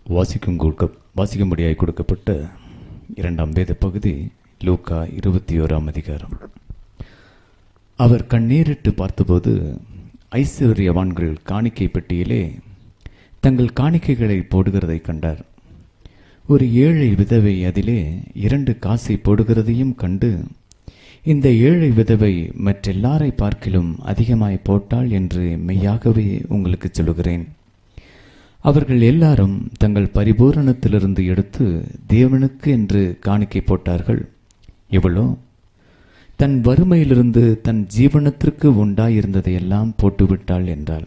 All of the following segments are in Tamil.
வாசிக்கும்படியாய் கொடுக்கப்பட்ட 2ஆம் வேத பகுதி லூக்கா 21ஆம் அதிகாரம். அவர் கண்ணீரிட்டு பார்த்தபோது ஐஸ்வர்யவான்கள் காணிக்கை பெட்டியிலே தங்கள் காணிக்கைகளை போடுகிறதை கண்டார். ஒரு ஏழை விதவை அதிலே 2 காசை போடுகிறதையும் கண்டு, இந்த ஏழை விதவை மற்றெல்லாரை பார்க்கிலும் அதிகமாய் போட்டாள் என்று மெய்யாகவே உங்களுக்கு சொல்லுகிறேன். அவர்கள் எல்லாரும் தங்கள் பரிபூரணத்திலிருந்து எடுத்து தேவனுக்கு என்று காணிக்கை போட்டார்கள். இவளோ தன் வறுமையிலிருந்து தன் ஜீவனத்திற்கு உண்டாயிருந்ததையெல்லாம் போட்டுவிட்டாள் என்றாள்.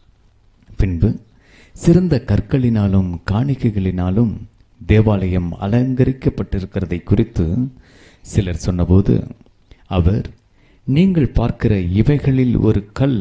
பின்பு சிறந்த கற்களினாலும் காணிக்கைகளினாலும் தேவாலயம் அலங்கரிக்கப்பட்டிருக்கிறதை குறித்து சிலர் சொன்னபோது அவர், நீங்கள் பார்க்கிற இவைகளில் ஒரு கல்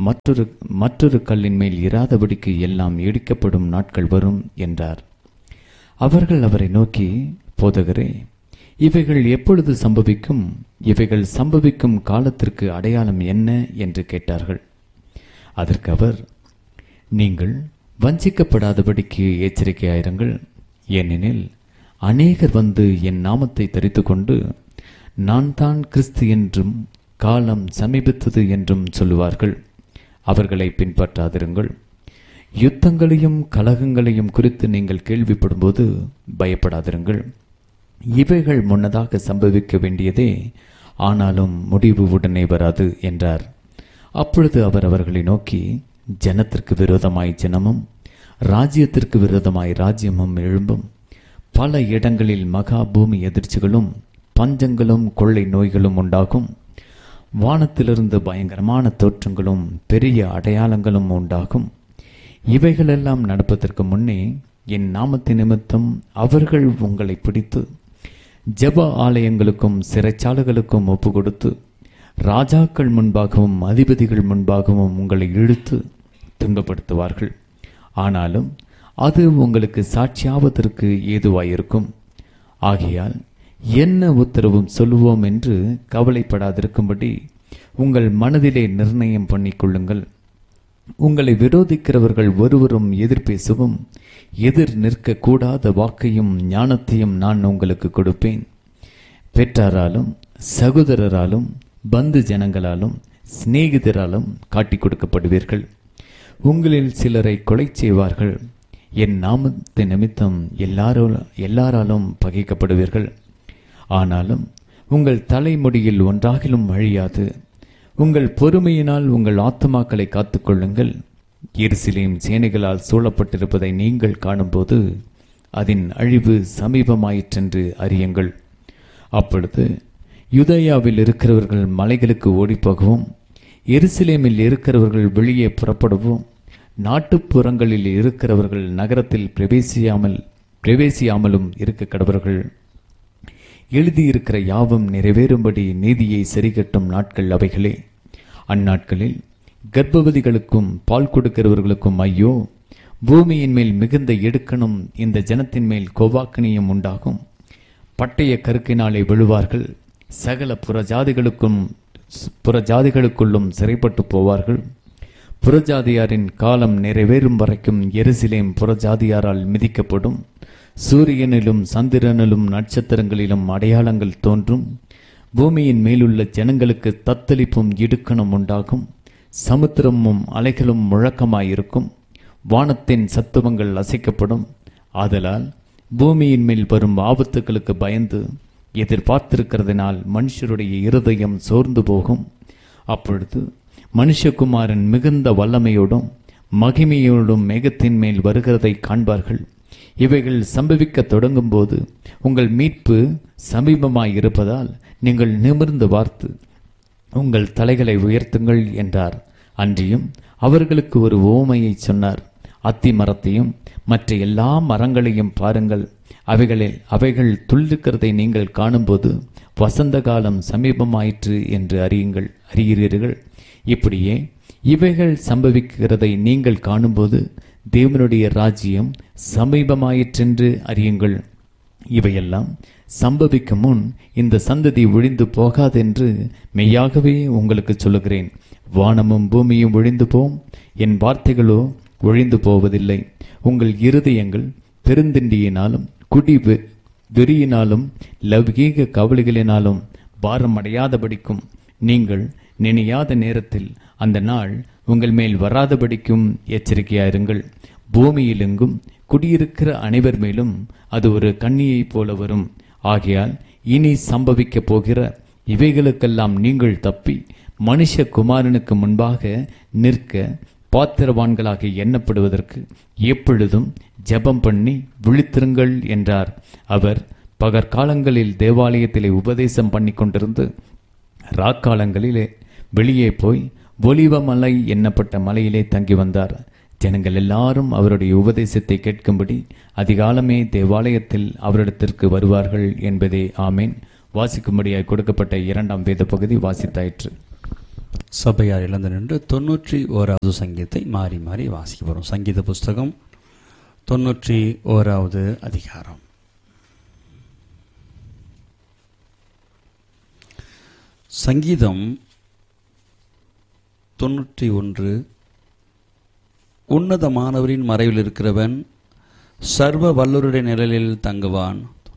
மற்றொரு கல்லின் மேல் இராதபடிக்கு எல்லாம் இடிக்கப்படும் நாட்கள் வரும் என்றார். அவர்கள் அவரை நோக்கி, போதகரே, இவைகள் எப்பொழுது சம்பவிக்கும்? இவைகள் சம்பவிக்கும் காலத்திற்கு அடையாளம் என்ன என்று கேட்டார்கள். அதற்கு அவர், நீங்கள் வஞ்சிக்கப்படாதபடிக்கு எச்சரிக்கையாயிருங்கள். ஏனெனில் அநேகர் வந்து என் நாமத்தை தரித்து கொண்டு, நான் தான் கிறிஸ்து என்றும் காலம் சமீபித்தது என்றும் சொல்லுவார்கள். அவர்களை பின்பற்றாதிருங்கள். யுத்தங்களையும் கலகங்களையும் குறித்து நீங்கள் கேள்விப்படும்போது பயப்படாதிருங்கள். இவைகள் முன்னதாக சம்பவிக்க வேண்டியதே, ஆனாலும் முடிவு உடனே வராது என்றார். அப்பொழுது அவர் அவர்களை நோக்கி, ஜனத்திற்கு விரோதமாய் ஜனமும் ராஜ்யத்திற்கு விரோதமாய் ராஜ்யமும் எழும்பும். பல இடங்களில் மகா பூமி எதிர்ச்சிகளும் பஞ்சங்களும் கொள்ளை நோய்களும் உண்டாகும். வானத்திலிருந்து பயங்கரமான தோற்றங்களும் பெரிய அடையாளங்களும் உண்டாகும். இவைகளெல்லாம் நடப்பதற்கு முன்னே என் நாமத்தின் நிமித்தம் அவர்கள் உங்களை பிடித்து ஜெப ஆலயங்களுக்கும் சிறைச்சாலைகளுக்கும் ஒப்பு கொடுத்து ராஜாக்கள் முன்பாகவும் அதிபதிகள் முன்பாகவும் உங்களை இழுத்து துன்பப்படுத்துவார்கள். ஆனாலும் அது உங்களுக்கு சாட்சியாவதற்கு ஏதுவாயிருக்கும். ஆகையால் என்ன உத்தரவும் சொல்லுவோம் என்று கவலைப்படாதிருக்கும்படி உங்கள் மனதிலே நிர்ணயம் பண்ணிக்கொள்ளுங்கள். உங்களை விரோதிக்கிறவர்கள் ஒருவரும் எதிர்பேசவும் எதிர் நிற்க கூடாத வாக்கையும் ஞானத்தையும் நான் உங்களுக்கு கொடுப்பேன். பெற்றாராலும் சகோதரராலும் பந்து ஜனங்களாலும் சிநேகிதராலும் காட்டிக் கொடுக்கப்படுவீர்கள். உங்களில் சிலரை கொலை செய்வார்கள். என் நாமத்தின் நிமித்தம் எல்லாராலும் பகைக்கப்படுவீர்கள். ஆனாலும் உங்கள் தலைமுடியில் ஒன்றாகிலும் அழியாது. உங்கள் பொறுமையினால் உங்கள் ஆத்துமாக்களை காத்துக்கொள்ளுங்கள். எருசலேம் சேனைகளால் சூழப்பட்டிருப்பதை நீங்கள் காணும்போது அதன் அழிவு சமீபமாயிற்றென்று அறியுங்கள். அப்பொழுது யூதேயாவில் இருக்கிறவர்கள் மலைகளுக்கு ஓடிப்போகவும், எருசலேமில் இருக்கிறவர்கள் வெளியே புறப்படவும், நாட்டுப்புறங்களில் இருக்கிறவர்கள் நகரத்தில் பிரவேசியாமலும் இருக்க கடவர்கள். எழுதியிருக்கிற யாவும் நிறைவேறும்படி நீதியை சரிகட்டும் நாட்கள் அவைகளே. அந்நாட்களில் கர்ப்பவதிகளுக்கும் பால் கொடுக்கிறவர்களுக்கும் ஐயோ! பூமியின் மேல் மிகுந்த எடுக்கணும் இந்த ஜனத்தின் மேல் கோவாக்கினியும் உண்டாகும். பட்டய கருக்கினாலே விழுவார்கள். சகல புறஜாதிகளுக்குள்ளும் சிறைப்பட்டு போவார்கள். புறஜாதியாரின் காலம் நிறைவேறும் வரைக்கும் எருசலேம் புறஜாதியாரால் மிதிக்கப்படும். சூரியனிலும் சந்திரனிலும் நட்சத்திரங்களிலும் அடையாளங்கள் தோன்றும். பூமியின் மேலுள்ள ஜனங்களுக்கு தத்தளிப்பும் இடுக்கணும் உண்டாகும். சமுத்திரமும் அலைகளும் முழக்கமாயிருக்கும். வானத்தின் சத்துவங்கள் அசைக்கப்படும். ஆதலால் பூமியின் மேல் வரும் ஆபத்துக்களுக்கு பயந்து எதிர்பார்த்திருக்கிறதுனால் மனுஷருடைய இருதயம் சோர்ந்து போகும். அப்பொழுது மனுஷகுமாரன் மிகுந்த வல்லமையோடும் மகிமையோடும் மேகத்தின் மேல் வருகிறதை காண்பார்கள். இவைகள் சம்பவிக்க தொடங்கும் போது உங்கள் மீட்பு சமீபமாயிருப்பதால் நீங்கள் நிமிர்ந்து பார்த்து உங்கள் தலைகளை உயர்த்துங்கள் என்றார். அன்றியும் அவர்களுக்கு ஒரு உவமையை சொன்னார். அத்தி மரத்தையும் மற்ற எல்லா மரங்களையும் பாருங்கள். அவைகள் துளிர்க்கிறதை நீங்கள் காணும்போது வசந்த காலம் சமீபமாயிற்று என்று அறிகிறீர்கள். இப்படியே இவைகள் சம்பவிக்கிறதை நீங்கள் காணும்போது தேவனுடைய ராஜ்யம் சமீபமாயிற்றென்று அறியுங்கள். இவையெல்லாம் சம்பவிக்கும் முன் இந்த சந்ததி ஒழிந்து போகாதென்று மெய்யாகவே உங்களுக்கு சொல்லுகிறேன். வானமும் பூமியும் ஒழிந்து போம், என் வார்த்தைகளோ ஒழிந்து போவதில்லை. உங்கள் இருதயங்கள் பெருந்திண்டியினாலும் வெறியினாலும் லௌகீக கவலைகளினாலும் பாரம் அடையாதபடிக்கும் நீங்கள் நினையாத நேரத்தில் அந்த நாள் உங்கள் மேல் வராதபடிக்கும் எச்சரிக்கையாயிருங்கள். பூமியிலெங்கும் குடியிருக்கிற அனைவர் மேலும் அது ஒரு கண்ணியைப் போல வரும். ஆகையால் இனி சம்பவிக்க போகிற இவைகளுக்கெல்லாம் நீங்கள் தப்பி மனுஷகுமாரனுக்கு முன்பாக நிற்க பாத்திரவான்களாக எண்ணப்படுவதற்கு எப்பொழுதும் ஜெபம் பண்ணி விழித்திருங்கள் என்றார். அவர் பகற்காலங்களில் தேவாலயத்திலே உபதேசம் பண்ணி கொண்டிருந்து ராக்காலங்களிலே வெளியே போய் ஒலிவ மலை என்னப்பட்ட மலையிலே தங்கி வந்தார். ஜனங்கள் எல்லாரும் அவருடைய உபதேசத்தை கேட்கும்படி அதிகாலமே தேவாலயத்தில் அவரிடத்திற்கு வருவார்கள் என்பதே. ஆமேன். வாசிக்கும்படியாய் கொடுக்கப்பட்ட 2ஆம் வேத பகுதி வாசித்தாயிற்று. சபையார் இழந்து நின்று 91வது சங்கீதத்தை மாறி மாறி வாசிக்க போகிறோம். சங்கீத புஸ்தகம் 91வது அதிகாரம். சங்கீதம் 91. உன்னதமானவரின் மறைவில் இருக்கிறவன் சர்வ வல்லவருடைய நிழலில் தங்குவான்.